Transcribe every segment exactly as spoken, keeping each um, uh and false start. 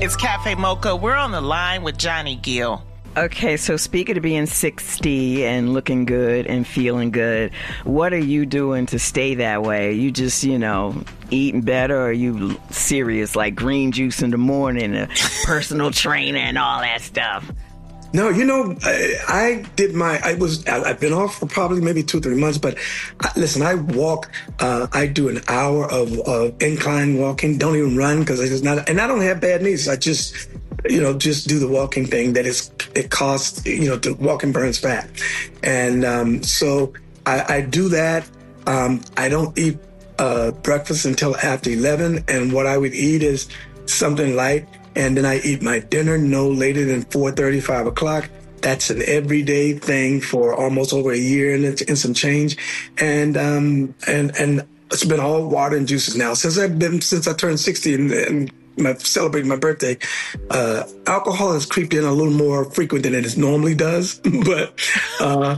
It's Cafe Mocha. We're on the line with Johnny Gill. Okay, so speaking of being sixty and looking good and feeling good, what are you doing to stay that way? Are you just, you know, eating better, or are you serious, like green juice in the morning, a personal trainer and all that stuff? No, you know, I, I did my, I was, I, I've been off for probably maybe two, three months, but I, listen, I walk, uh, I do an hour of, of incline walking, don't even run because I just not, and I don't have bad knees. I just, you know, just do the walking thing that is, it costs, you know, to walking burns fat. And um, so I, I do that. Um, I don't eat uh, breakfast until after eleven. And what I would eat is something light. And then I eat my dinner no later than four thirty, five o'clock. That's an everyday thing for almost over a year and, and some change. And, um, and, and it's been all water and juices now. Since I've been, since I turned sixty and, and my celebrating my birthday, uh, alcohol has creeped in a little more frequent than it normally does. But uh,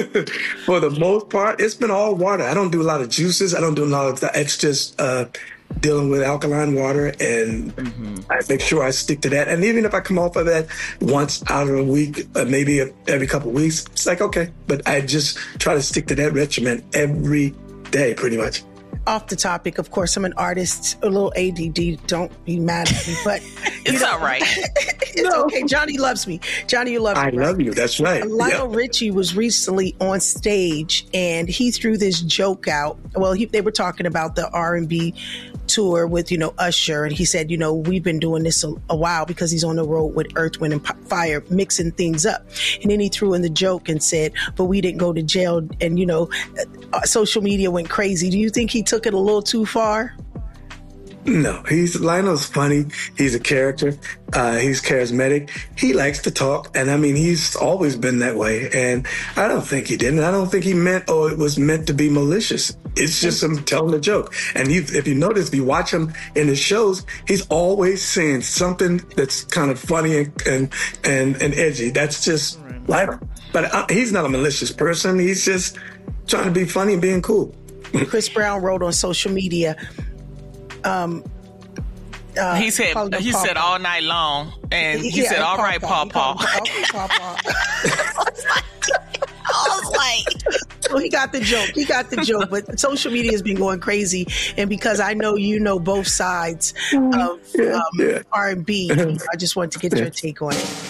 for the most part, it's been all water. I don't do a lot of juices. I don't do a lot of that. It's just uh, dealing with alkaline water, and mm-hmm. I make sure I stick to that. And even if I come off of that once out of a week, uh, maybe every couple of weeks, it's like, okay. But I just try to stick to that regimen every day, pretty much. Off the topic, of course, I'm an artist, a little A D D. Don't be mad at me, but it's know, all right. It's no. okay. Johnny loves me. Johnny, you love me. I right? love you. That's right. Lionel yep. Richie was recently on stage, and he threw this joke out. Well, he, they were talking about the R and B tour with, you know, Usher, and he said, you know, we've been doing this a, a while because he's on the road with Earth, Wind, and Fire, mixing things up. And then he threw in the joke and said, but we didn't go to jail, and, you know, uh, social media went crazy. Do you think he took it a little too far? No, he's Lionel's funny. He's a character. Uh, he's charismatic. He likes to talk, and I mean, he's always been that way. And I don't think he didn't. I don't think he meant, or it was meant to be malicious. It's just him telling a joke. And he, if you notice, if you watch him in his shows, he's always saying something that's kind of funny and and and, and edgy. That's just Lionel. But uh, he's not a malicious person. He's just trying to be funny and being cool. Chris Brown wrote on social media. Um, uh, he said he Paw said Paw. all night long, and he yeah, said, "All Paw right, Paw." Paw Paw." I was like, so he got the joke. He got the joke. But social media has been going crazy, and because I know you know both sides of yeah, um, yeah. R and B, I just wanted to get your take on it.